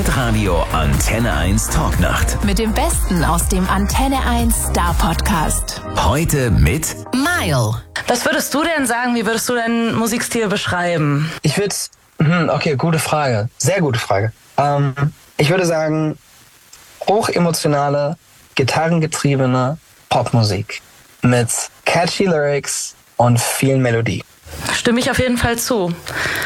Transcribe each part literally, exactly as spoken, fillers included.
Hitradio Antenne eins Talknacht. Mit dem Besten aus dem Antenne eins Star Podcast. Heute mit Mile. Was würdest du denn sagen, wie würdest du deinen Musikstil beschreiben? Ich würde, hm, okay, gute Frage. Sehr gute Frage. Ähm, ich würde sagen, hochemotionale, gitarrengetriebene Popmusik mit catchy Lyrics und viel Melodie. Stimme ich auf jeden Fall zu.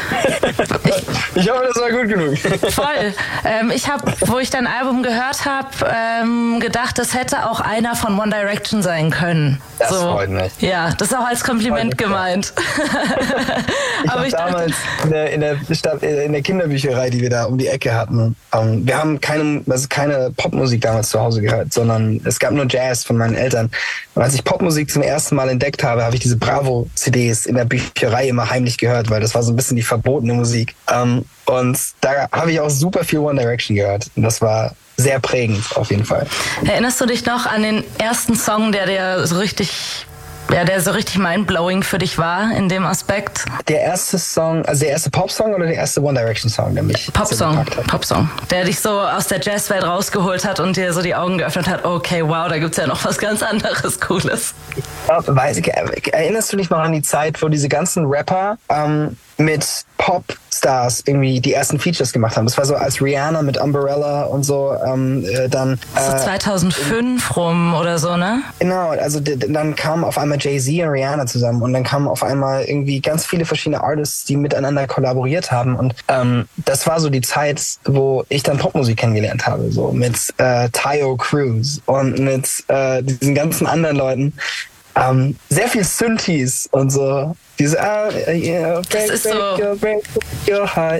Ich, ich hoffe, das war gut genug. Voll. Ähm, ich habe, wo ich dein Album gehört habe, ähm, gedacht, das hätte auch einer von One Direction sein können. Das so. Freut mich. Ja, das ist auch als Kompliment gemeint. Ich habe damals in der, in, der Stadt, in der Kinderbücherei, die wir da um die Ecke hatten, ähm, wir haben keine, also keine Popmusik damals zu Hause gehört, sondern es gab nur Jazz von meinen Eltern. Und als ich Popmusik zum ersten Mal entdeckt habe, habe ich diese Bravo-C Ds in der Bücherei immer heimlich gehört, weil das war so ein bisschen die verbotene Musik. Ähm, und da habe ich auch super viel One Direction gehört. Und das war sehr prägend auf jeden Fall. Erinnerst du dich noch an den ersten Song, der dir so richtig, ja, der so richtig mindblowing für dich war in dem Aspekt? Der erste Song, also der erste Pop-Song oder der erste One Direction Song, der mich Popsong, Popsong, der dich so aus der Jazzwelt rausgeholt hat und dir so die Augen geöffnet hat. Okay, wow, da gibt's ja noch was ganz anderes Cooles. Weiß ich, erinnerst du dich noch an die Zeit, wo diese ganzen Rapper ähm, mit Popstars irgendwie die ersten Features gemacht haben? Das war so als Rihanna mit Umbrella und so. Ähm, äh, dann so äh, zweitausendfünf rum oder so, ne? Genau, also d- dann kamen auf einmal Jay-Z und Rihanna zusammen und dann kamen auf einmal irgendwie ganz viele verschiedene Artists, die miteinander kollaboriert haben und ähm, das war so die Zeit, wo ich dann Popmusik kennengelernt habe, so mit äh, Tayo Cruz und mit äh, diesen ganzen anderen Leuten. Ähm, sehr viel Synthes und so. Diese, ah, yeah, break, das ist break, so. Your, break your heart.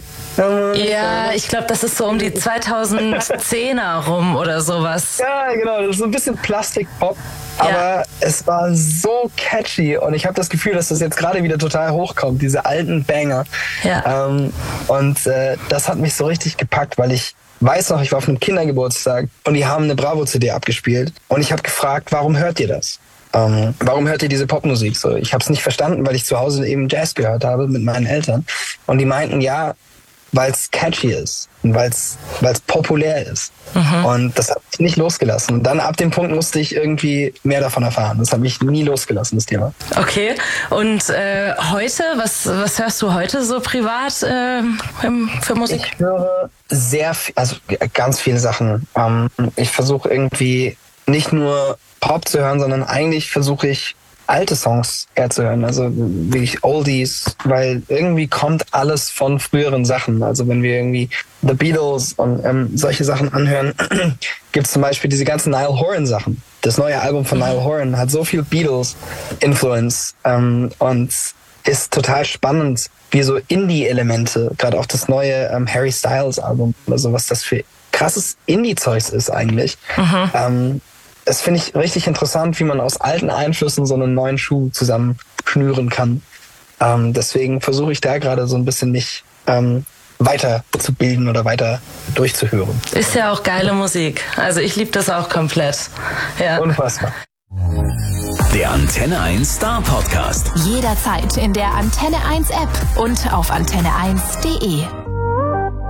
Ja, ich glaube, das ist so um die zweitausendzehner rum oder sowas. Ja, genau, das ist so ein bisschen Plastik-Pop. Aber ja, es war so catchy und ich habe das Gefühl, dass das jetzt gerade wieder total hochkommt, diese alten Banger. Ja. Ähm, und äh, das hat mich so richtig gepackt, weil ich weiß noch, ich war auf einem Kindergeburtstag und die haben eine Bravo-C D abgespielt und ich habe gefragt, warum hört ihr das? Ähm, warum hört ihr diese Popmusik so? Ich habe es nicht verstanden, weil ich zu Hause eben Jazz gehört habe mit meinen Eltern. Und die meinten, ja, weil es catchy ist und weil es populär ist. Mhm. Und das hat mich nicht losgelassen. Und dann ab dem Punkt musste ich irgendwie mehr davon erfahren. Das hat mich nie losgelassen, das Thema. Okay. Und äh, heute, was, was hörst du heute so privat äh, für Musik? Ich höre sehr viel, also ganz viele Sachen. Ähm, ich versuche irgendwie nicht nur Pop zu hören, sondern eigentlich versuche ich alte Songs eher zu hören, also wirklich Oldies, weil irgendwie kommt alles von früheren Sachen. Also wenn wir irgendwie The Beatles und ähm, solche Sachen anhören, gibt es zum Beispiel diese ganzen Niall Horan Sachen. Das neue Album von Niall Horan hat so viel Beatles-Influence ähm, und ist total spannend, wie so Indie-Elemente, gerade auch das neue ähm, Harry Styles Album, also was das für krasses Indie-Zeugs ist eigentlich. Mhm. Ähm, Das finde ich richtig interessant, wie man aus alten Einflüssen so einen neuen Schuh zusammenschnüren kann. Ähm, deswegen versuche ich da gerade so ein bisschen mich ähm, weiter zu bilden oder weiter durchzuhören. Ist ja auch geile Musik. Also ich liebe das auch komplett. Ja. Unfassbar. Der Antenne eins Star Podcast. Jederzeit in der Antenne eins App und auf antenne eins punkt de.